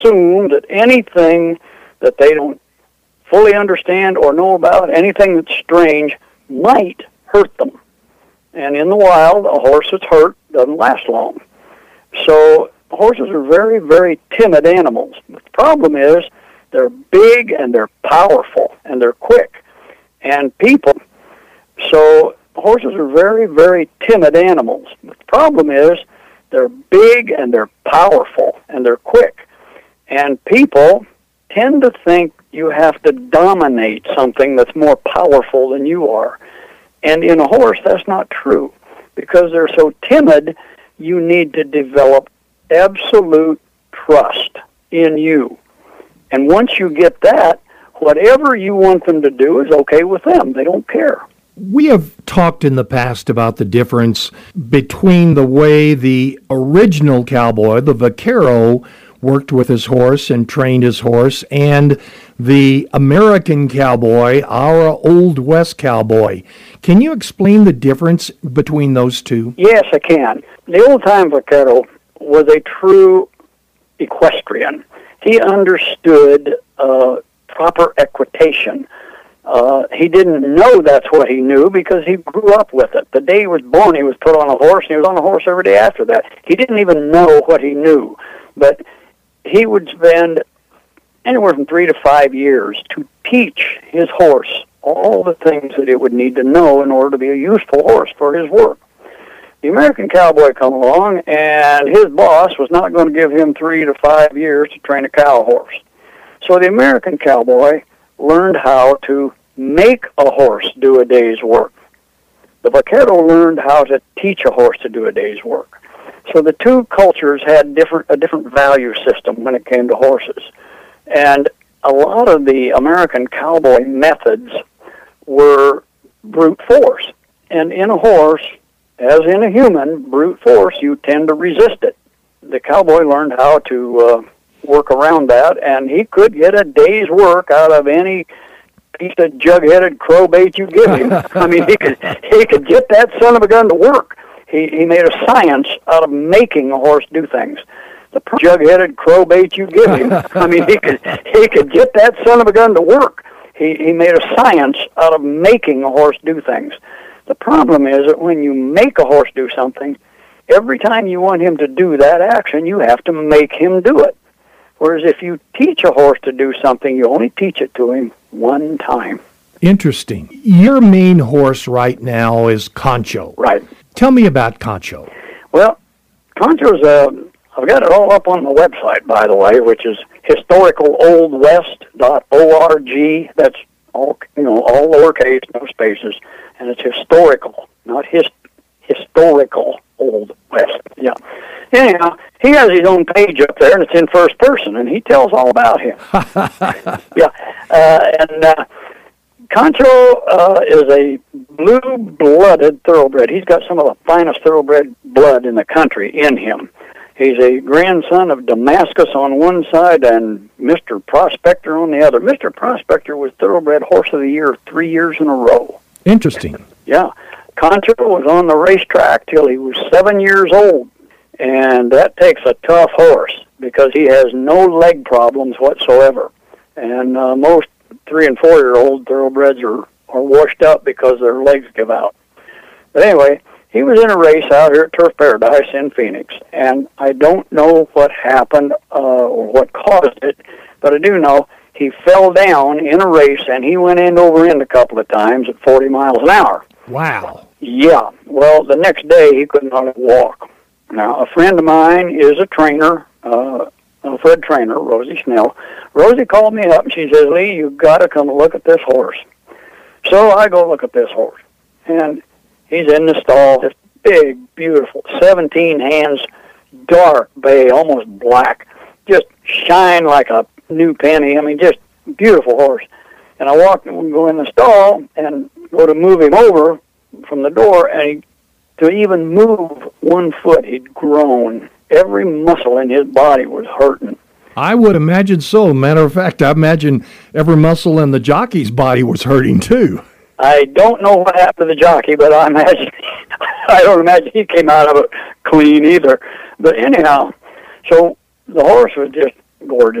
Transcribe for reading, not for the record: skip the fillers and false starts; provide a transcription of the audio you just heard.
assume that anything that they don't fully understand or know about, anything that's strange, might hurt them. And in the wild, a horse that's hurt doesn't last long. So horses are very, very timid animals. The problem is they're big and they're powerful and they're quick. And so horses are very, very timid animals. The problem is they're big and they're powerful and they're quick. And people tend to think you have to dominate something that's more powerful than you are. And in a horse, that's not true. Because they're so timid, you need to develop absolute trust in you. And once you get that, whatever you want them to do is okay with them. They don't care. We have talked in the past about the difference between the way the original cowboy, the vaquero, worked with his horse and trained his horse, and the American cowboy, our Old West cowboy. Can you explain the difference between those two? Yes, I can. The old-time vaquero was a true equestrian. He understood proper equitation. He didn't know that's what he knew because he grew up with it. The day he was born, he was put on a horse, and he was on a horse every day after that. He didn't even know what he knew, but he would spend anywhere from 3 to 5 years to teach his horse all the things that it would need to know in order to be a useful horse for his work. The American cowboy come along, and his boss was not going to give him 3 to 5 years to train a cow horse. So the American cowboy learned how to make a horse do a day's work. The vaquero learned how to teach a horse to do a day's work. So the two cultures had a different value system when it came to horses. And a lot of the American cowboy methods were brute force. And in a horse, as in a human, brute force, you tend to resist it. The cowboy learned how to work around that, and he could get a day's work out of any piece of jug-headed crowbait you give him. I mean, he could get that son of a gun to work. He made a science out of making a horse do things. The jug-headed crowbait you give him. I mean, he could get that son of a gun to work. He made a science out of making a horse do things. The problem is that when you make a horse do something, every time you want him to do that action, you have to make him do it. Whereas if you teach a horse to do something, you only teach it to him one time. Interesting. Your main horse right now is Concho. Right. Tell me about Concho. Well, Concho's, I've got it all up on my website, by the way, which is historicaloldwest.org. That's all lowercase, no spaces, and it's historical, not historical Old West. Yeah. Anyhow, he has his own page up there, and it's in first person, and he tells all about him. Yeah. Concho is a blue-blooded thoroughbred. He's got some of the finest thoroughbred blood in the country in him. He's a grandson of Damascus on one side and Mr. Prospector on the other. Mr. Prospector was Thoroughbred Horse of the Year 3 years in a row. Interesting. Yeah. Concho was on the racetrack till he was 7 years old. And that takes a tough horse because he has no leg problems whatsoever. And most 3- and 4-year-old thoroughbreds are washed up because their legs give out. But anyway, he was in a race out here at Turf Paradise in Phoenix, and I don't know what happened or what caused it, but I do know he fell down in a race, and he went end over end a couple of times at 40 miles an hour. Wow. Yeah. Well, the next day he could not walk. Now, a friend of mine is a trainer, a Fred trainer, Rosie Snell. Rosie called me up, and she says, Lee, you've got to come look at this horse. So I go look at this horse, and he's in the stall, this big, beautiful, 17 hands, dark bay, almost black, just shine like a new penny. I mean, just beautiful horse. And I go in the stall and go to move him over from the door, and to even move 1 foot, he'd grown. Every muscle in his body was hurting. I would imagine so. Matter of fact, I imagine every muscle in the jockey's body was hurting too. I don't know what happened to the jockey, but I don't imagine he came out of it clean either. But anyhow, so the horse was just gorgeous.